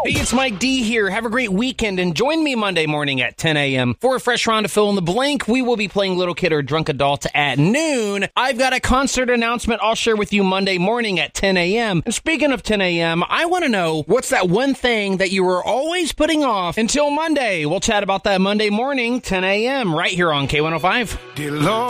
Hey, it's Mike D here. Have a great weekend and join me Monday morning at 10 a.m. for a fresh round of Fill in the Blank. We will be playing Little Kid or Drunk Adult at noon. I've got a concert announcement I'll share with you Monday morning at 10 a.m. And speaking of 10 a.m., I want to know what's that one thing that you were always putting off until Monday. We'll chat about that Monday morning, 10 a.m. right here on K105.